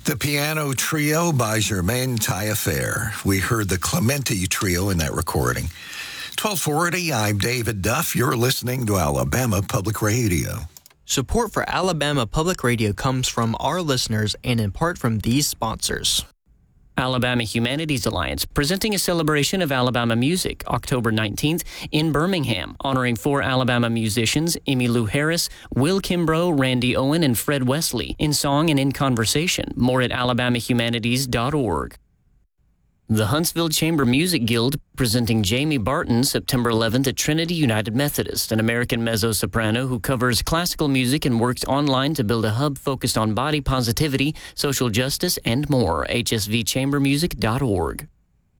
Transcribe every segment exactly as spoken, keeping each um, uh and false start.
The Piano Trio by Germaine Taillefer. We heard the Clementi Trio in that recording. twelve forty, I'm David Duff. You're listening to Alabama Public Radio. Support for Alabama Public Radio comes from our listeners and in part from these sponsors. Alabama Humanities Alliance, presenting a celebration of Alabama music, October nineteenth in Birmingham, honoring four Alabama musicians, Emmylou Harris, Will Kimbrough, Randy Owen, and Fred Wesley, in song and in conversation. More at alabama humanities dot org. The Huntsville Chamber Music Guild, presenting Jamie Barton September eleventh at Trinity United Methodist, an American mezzo-soprano who covers classical music and works online to build a hub focused on body positivity, social justice, and more. h s v chamber music dot org.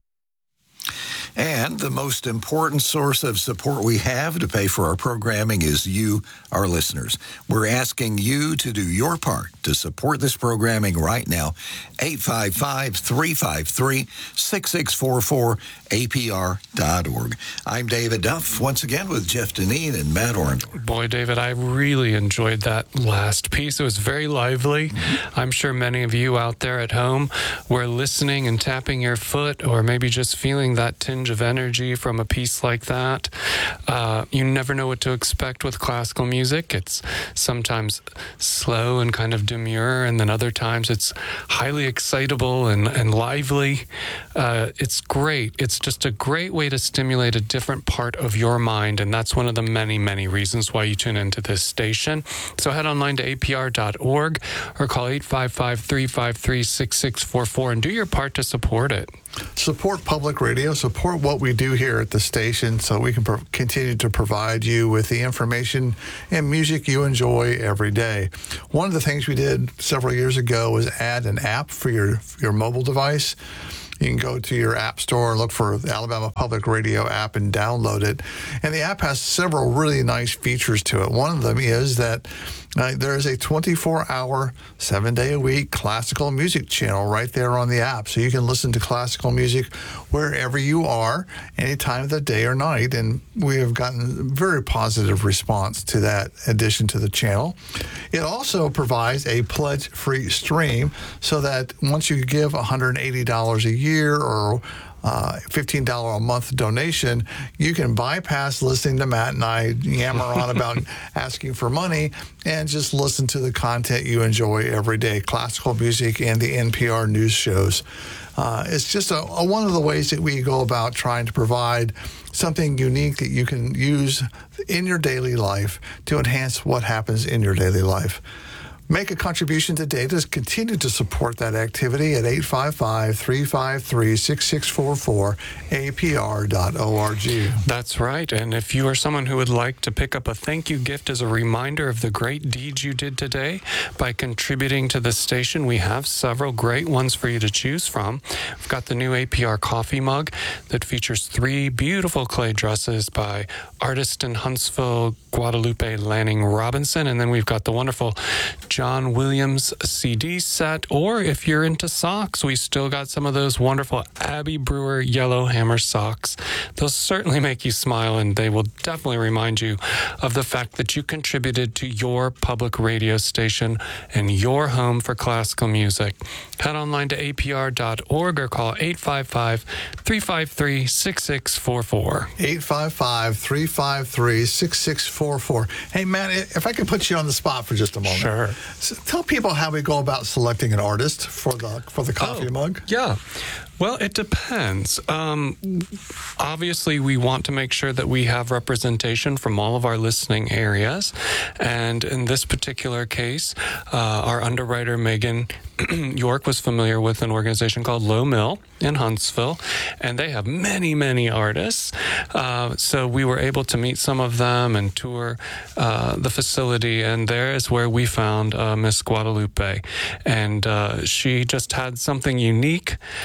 And the most important source of support we have to pay for our programming is you, our listeners. We're asking you to do your part to support this programming right now. eight five five, three five three, six six four four, A P R dot org. I'm David Duff, once again with Jeff Deneen and Matt Orndorff. Boy, David, I really enjoyed that last piece. It was very lively. Mm-hmm. I'm sure many of you out there at home were listening and tapping your foot, or maybe just feeling that tinge of energy from a piece like that. Uh, you never know what to expect with classical music. It's sometimes slow and kind of demure, and then other times it's highly excitable and, and lively. Uh, it's great. It's just a great way to stimulate a different part of your mind, and that's one of the many, many reasons why you tune into this station. So head online to A P R dot org or call eight five five, three five three, six six four four and do your part to support it. Support public radio, support what we do here at the station so we can pro- continue to provide you with the information and music you enjoy every day. One of the things we did several years ago was add an app for your, for your mobile device. You can go to your app store and look for the Alabama Public Radio app and download it. And the app has several really nice features to it. One of them is that uh, there is a twenty-four hour, seven-day-a-week classical music channel right there on the app. So you can listen to classical music wherever you are, any time of the day or night. And we have gotten very positive response to that addition to the channel. It also provides a pledge-free stream so that once you give one hundred eighty dollars a year, year or uh, fifteen dollars a month donation, you can bypass listening to Matt and I yammer on about asking for money and just listen to the content you enjoy every day, classical music and the N P R news shows. Uh, it's just a, a, one of the ways that we go about trying to provide something unique that you can use in your daily life to enhance what happens in your daily life. Make a contribution today to continue to support that activity at eight five five, three five three, six six four four, A P R dot org. That's right. And if you are someone who would like to pick up a thank you gift as a reminder of the great deeds you did today by contributing to the station, we have several great ones for you to choose from. We've got the new A P R coffee mug that features three beautiful clay dresses by artist in Huntsville, Guadalupe Lanning Robinson. And then we've got the wonderful John Williams C D set, or if you're into socks, we still got some of those wonderful Abby Brewer Yellow Hammer socks. They'll certainly make you smile, and they will definitely remind you of the fact that you contributed to your public radio station and your home for classical music. Head online to A P R dot org or call eight five five, three five three, six six four four. eight five five, three five three, six six four four. Hey, Matt, if I could put you on the spot for just a moment. Sure. So tell people how we go about selecting an artist for the for the coffee oh, mug. Yeah. Well, it depends. Um, obviously, we want to make sure that we have representation from all of our listening areas. And in this particular case, uh, our underwriter, Megan York, was familiar with an organization called Low Mill in Huntsville, and they have many, many artists. Uh, so we were able to meet some of them and tour uh, the facility, and there is where we found uh, Miss Guadalupe. And uh, she just had something unique. It was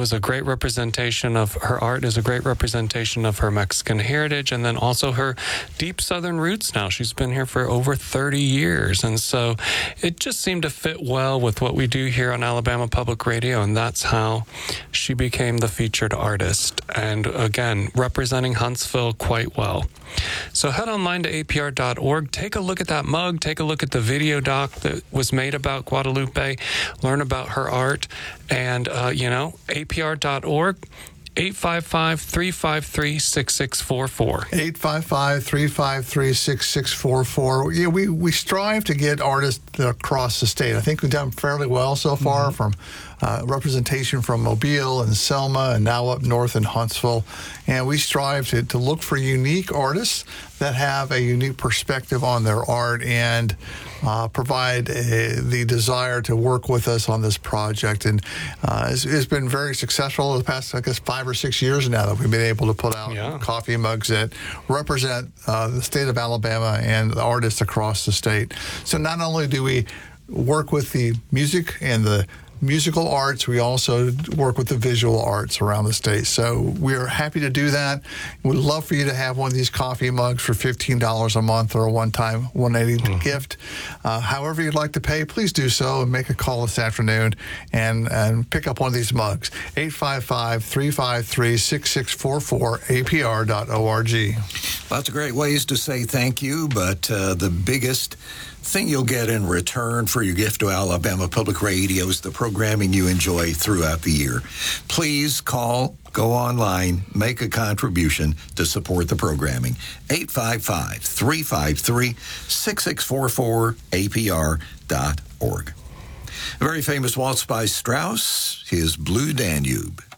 was a great representation of her art is a great representation of her Mexican heritage and then also her deep Southern roots now. She's been here for over thirty years. And so it just seemed to fit well with what we do here on Alabama Public Radio. And that's how she became the featured artist. And again, representing Huntsville quite well. So head online to A P R dot org. Take a look at that mug. Take a look at the video doc that was made about Guadalupe. Learn about her art. And, uh, you know, A P R dot org, eight five five, three five three, six six four four. eight five five, three five three, six six four four. Yeah, we, we strive to get artists across the state. I think we've done fairly well so far, mm-hmm. from uh, representation from Mobile and Selma and now up north in Huntsville. And we strive to, to look for unique artists that have a unique perspective on their art and uh, provide a, the desire to work with us on this project. And uh, it's, it's been very successful the past, I guess, five or six years now that we've been able to put out yeah. coffee mugs that represent uh, the state of Alabama and the artists across the state. So not only do we work with the music and the musical arts, we also work with the visual arts around the state. So we are happy to do that. We'd love for you to have one of these coffee mugs for fifteen dollars a month or a one-time one hundred eighty dollars mm-hmm. gift. Uh, however you'd like to pay, please do so and make a call this afternoon and, and pick up one of these mugs. eight five five, three five three, six six four four, A P R dot org. Lots of great ways to say thank you, but uh, the biggest thing you'll get in return for your gift to Alabama Public Radio is the programming you enjoy throughout the year. Please call, go online, make a contribution to support the programming. eight five five, three five three, six six four four, A P R dot org. A very famous waltz by Strauss, his Blue Danube.